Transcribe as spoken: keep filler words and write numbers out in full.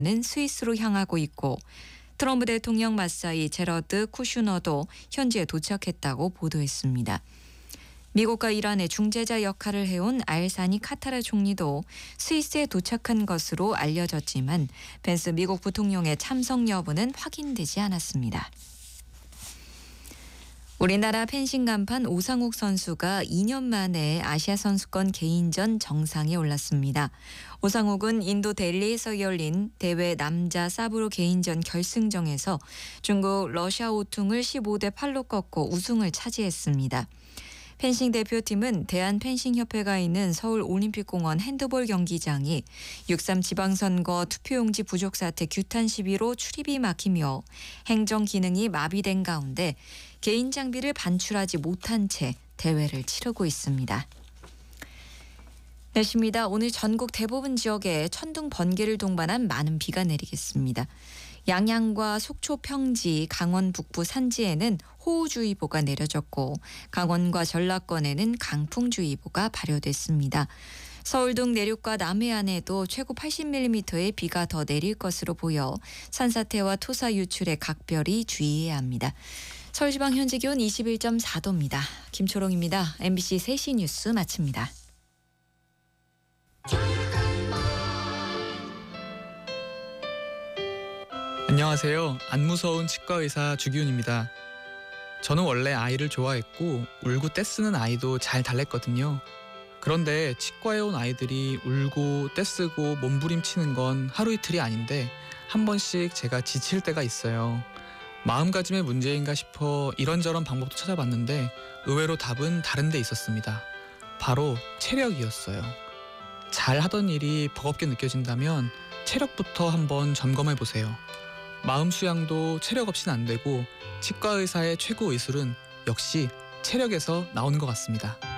스위스로 향하고 있고 트럼프 대통령 맞사이 제러드 쿠슈너도 현지에 도착했다고 보도했습니다. 미국과 이란의 중재자 역할을 해온 알사니 카타르 총리도 스위스에 도착한 것으로 알려졌지만 펜스 미국 부통령의 참석 여부는 확인되지 않았습니다. 우리나라 펜싱 간판 오상욱 선수가 이 년 만에 아시아 선수권 개인전 정상에 올랐습니다. 오상욱은 인도 델리에서 열린 대회 남자 사브로 개인전 결승전에서 중국 러시아 오퉁을 십오 대 팔로 꺾고 우승을 차지했습니다. 펜싱 대표팀은 대한펜싱협회가 있는 서울올림픽공원 핸드볼 경기장이 육삼 지방선거 투표용지 부족 사태 규탄 시비로 출입이 막히며 행정 기능이 마비된 가운데 개인 장비를 반출하지 못한 채 대회를 치르고 있습니다. 날씨입니다. 오늘 전국 대부분 지역에 천둥 번개를 동반한 많은 비가 내리겠습니다. 양양과 속초 평지, 강원 북부 산지에는 호우주의보가 내려졌고 강원과 전라권에는 강풍주의보가 발효됐습니다. 서울 등 내륙과 남해안에도 최고 팔십 밀리미터의 비가 더 내릴 것으로 보여 산사태와 토사 유출에 각별히 주의해야 합니다. 서울지방 현재 기온 이십일 점 사 도입니다. 김초롱입니다. 엠비씨 세 시 뉴스 마칩니다. 안녕하세요. 안 무서운 치과의사 주기훈입니다. 저는 원래 아이를 좋아했고 울고 떼쓰는 아이도 잘 달랬거든요. 그런데 치과에 온 아이들이 울고 떼쓰고 몸부림치는 건 하루 이틀이 아닌데 한 번씩 제가 지칠 때가 있어요. 마음가짐의 문제인가 싶어 이런저런 방법도 찾아봤는데 의외로 답은 다른 데 있었습니다. 바로 체력이었어요. 잘 하던 일이 버겁게 느껴진다면 체력부터 한번 점검해 보세요. 마음 수양도 체력 없이는 안 되고 치과 의사의 최고 의술은 역시 체력에서 나오는 것 같습니다.